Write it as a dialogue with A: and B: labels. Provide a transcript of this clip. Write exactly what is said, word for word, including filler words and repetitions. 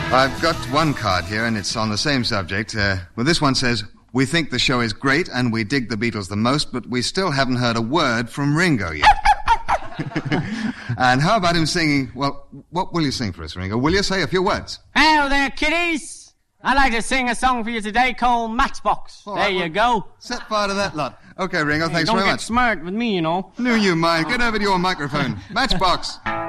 A: I've got one card here, and it's on the same subject. Uh, well, this one says, we think the show is great, and we dig the Beatles the most, but we still haven't heard a word from Ringo yet. And how about him singing, well, what will you sing for us, Ringo? Will you say a few words?
B: Hello there, kiddies. I'd like to sing a song for you today called Matchbox.
A: All
B: there
A: right,
B: you
A: well,
B: go.
A: Set fire to that lot. Okay, Ringo,
B: Hey,
A: thanks
B: don't
A: very
B: get
A: much.
B: smart with me, you know.
A: No, you mind. Get over to your microphone. Matchbox.